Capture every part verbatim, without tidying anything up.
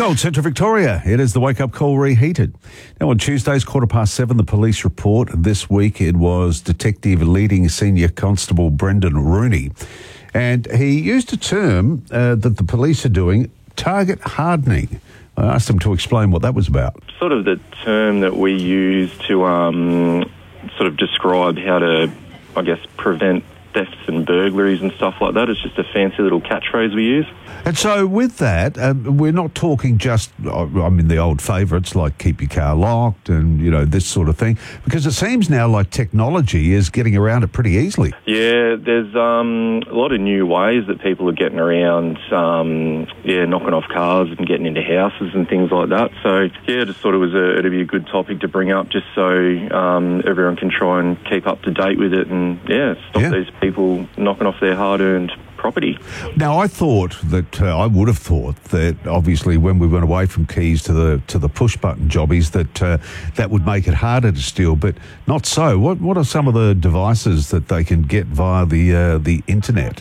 Gold Central Victoria, it is the wake-up call reheated. Now on Tuesday's quarter past seven, the police report. This week it was Detective Leading Senior Constable Brendan Rooney. And he used a term uh, that the police are doing, target hardening. I asked him to explain what that was about. Sort of the term that we use to um, sort of describe how to, I guess, prevent thefts and burglaries and stuff like that. It's just a fancy little catchphrase we use. And so with that, um, we're not talking just, I mean, the old favourites like keep your car locked and, you know, this sort of thing, because it seems now like technology is getting around it pretty easily. Yeah, there's um, a lot of new ways that people are getting around, um, yeah, knocking off cars and getting into houses and things like that. So, yeah, I just thought it was a, it'd be a good topic to bring up just so um, everyone can try and keep up to date with it and, yeah, stop yeah. these people knocking off their hard-earned property. Now, I thought that uh, I would have thought that obviously when we went away from keys to the to the push button jobbies that uh, that would make it harder to steal, but not so. What what are some of the devices that they can get via the uh, the internet?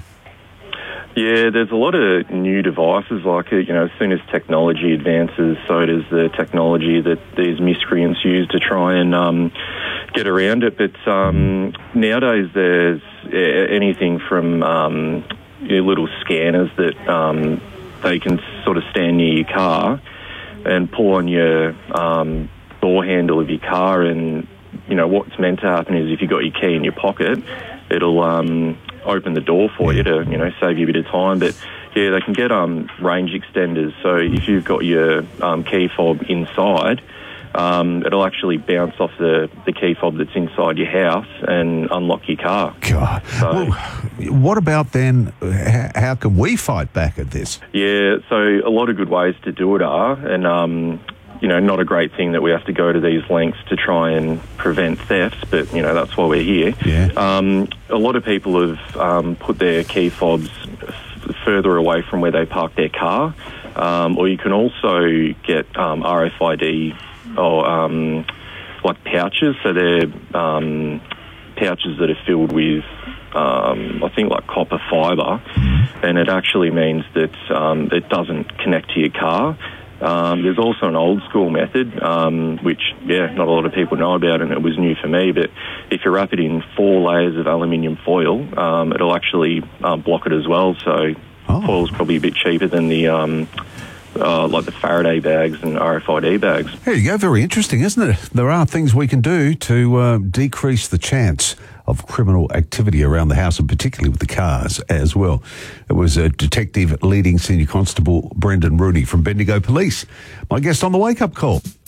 Yeah, there's a lot of new devices like it. You know, as soon as technology advances, so does the technology that these miscreants use to try and um, get around it. But um, nowadays, there's anything from um, your little scanners that um, they can sort of stand near your car and pull on your um, door handle of your car. And you know what's meant to happen is if you've got your key in your pocket, it'll um, open the door for you to, you know, save you a bit of time. But yeah, they can get um, range extenders. So if you've got your um, key fob inside, um, it'll actually bounce off the, the key fob that's inside your house and unlock your car. God. So, well, what about then, how, how can we fight back at this? Yeah, so a lot of good ways to do it are, and um, you know, not a great thing that we have to go to these lengths to try and prevent thefts, but, you know, that's why we're here. Yeah. Um, a lot of people have um, put their key fobs f- further away from where they park their car, um, or you can also get um, R F I D or um, like pouches, so they're um, pouches that are filled with Um, I think like copper fibre, and it actually means that um, it doesn't connect to your car. Um, there's also an old school method, um, which, yeah, not a lot of people know about, and it was new for me, but if you wrap it in four layers of aluminium foil, um, it'll actually uh, block it as well. So oh. foil's probably a bit cheaper than the um, uh, like the Faraday bags and R F I D bags. There you go. Very interesting, isn't it? There are things we can do to uh, decrease the chance of criminal activity around the house, and particularly with the cars as well. It was a Detective Leading Senior Constable Brendan Rooney from Bendigo Police, my guest on the Wake Up Call.